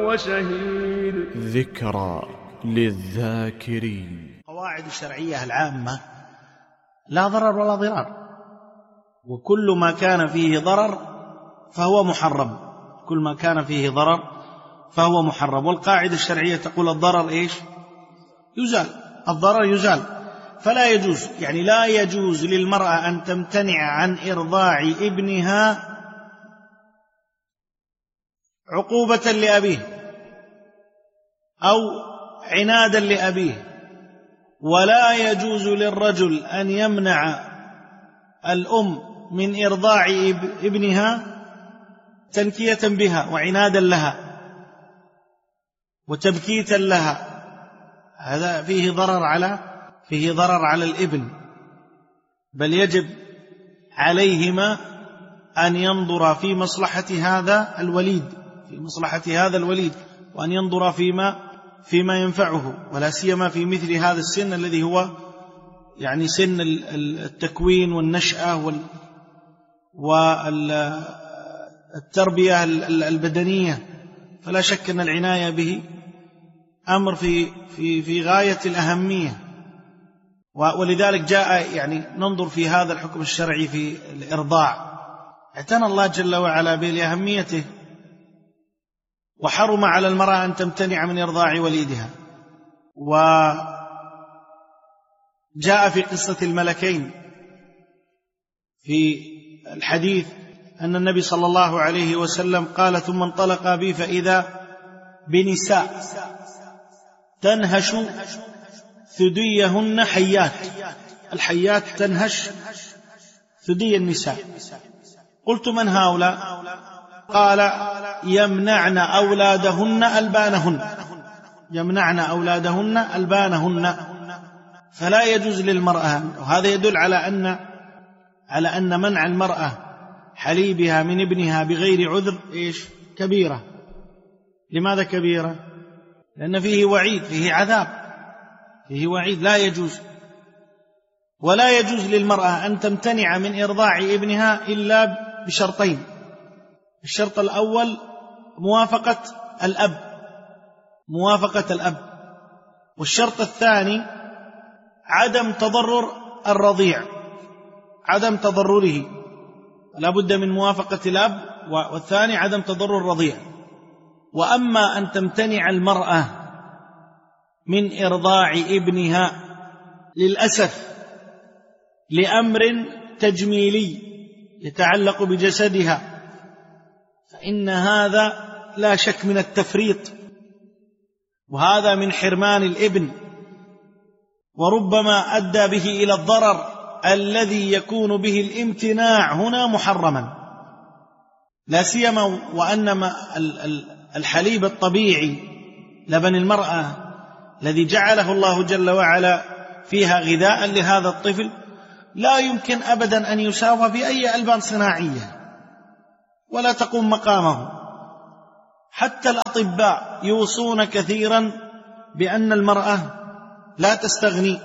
فهو شهيد. ذكرى للذاكرين. القواعد الشرعية العامة: لا ضرر ولا ضرار، وكل ما كان فيه ضرر فهو محرم، كل ما كان فيه ضرر فهو محرم. والقاعدة الشرعية تقول الضرر إيش؟ يزال، الضرر يزال. فلا يجوز، يعني لا يجوز للمرأة أن تمتنع عن إرضاع ابنها عقوبة لأبيه أو عنادا لأبيه، ولا يجوز للرجل أن يمنع الأم من إرضاع ابنها تنكية بها وعنادا لها وتبكيتا لها. هذا فيه ضرر على الابن، بل يجب عليهما أن ينظر في مصلحة هذا الوليد، وأن ينظر فيما ينفعه، ولا سيما في مثل هذا السن الذي هو يعني سن التكوين والنشأة والتربية البدنية. فلا شك أن العناية به أمر في غاية الأهمية، ولذلك جاء يعني ننظر في هذا الحكم الشرعي في الإرضاع، اعتنى الله جل وعلا به لأهميته، وحرم على المرأة أن تمتنع من إرضاع وليدها. وجاء في قصة الملكين في الحديث أن النبي صلى الله عليه وسلم قال: ثم انطلق بي فإذا بنساء تنهش ثديهن حيات. الحيات تنهش ثدي النساء. قلت: من هؤلاء؟ قال: يمنعن أولادهن ألبانهن. فلا يجوز للمرأة، وهذا يدل على أن منع المرأة حليبها من ابنها بغير عذر إيش؟ كبيرة. لماذا كبيرة؟ لأن فيه وعيد، فيه عذاب، فيه وعيد، لا يجوز. ولا يجوز للمرأة أن تمتنع من إرضاع ابنها إلا بشرطين: الشرط الأول موافقة الأب، والشرط الثاني عدم تضرر الرضيع، عدم تضرره، لا بد من موافقة الأب، والثاني عدم تضرر الرضيع. وأما أن تمتنع المرأة من إرضاع ابنها للأسف لأمر تجميلي يتعلق بجسدها، فإن هذا لا شك من التفريط، وهذا من حرمان الابن، وربما أدى به إلى الضرر الذي يكون به الامتناع هنا محرما، لا سيما وأن الحليب الطبيعي لبن المرأة الذي جعله الله جل وعلا فيها غذاء لهذا الطفل لا يمكن أبدا أن يساوى بأي ألبان صناعية ولا تقوم مقامه. حتى الأطباء يوصون كثيرا بأن المرأة لا تستغني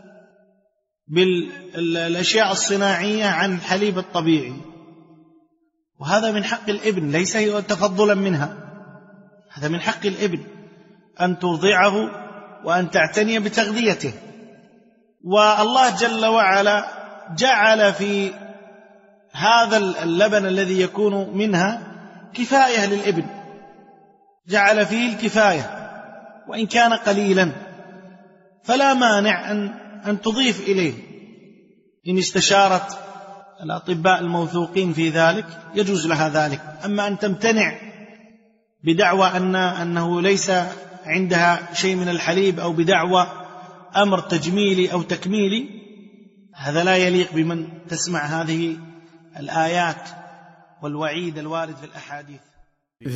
بالأشياء الصناعية عن الحليب الطبيعي، وهذا من حق الابن، ليس تفضلا منها، هذا من حق الابن أن ترضعه وأن تعتني بتغذيته. والله جل وعلا جعل في هذا اللبن الذي يكون منها كفاية للابن، جعل فيه الكفاية وإن كان قليلا، فلا مانع أن تضيف إليه إن استشارت الأطباء الموثوقين في ذلك يجوز لها ذلك. أما أن تمتنع بدعوى أنه ليس عندها شيء من الحليب أو بدعوى أمر تجميلي أو تكميلي، هذا لا يليق بمن تسمع هذه الآيات والوعيد الوارد في الأحاديث.